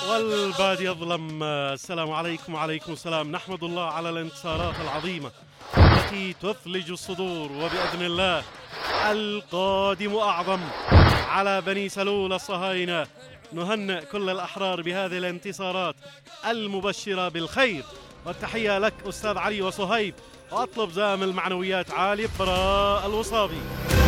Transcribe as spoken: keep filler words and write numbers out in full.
والبعد يظلم. السلام عليكم وعليكم السلام. نحمد الله على الانتصارات العظيمة التي تثلج الصدور، وبإذن الله القادم أعظم على بني سلول الصهاينة. نهنئ كل الأحرار بهذه الانتصارات المبشرة بالخير، والتحية لك أستاذ علي وصهيب، وأطلب زام المعنويات عالي براء الوصابي.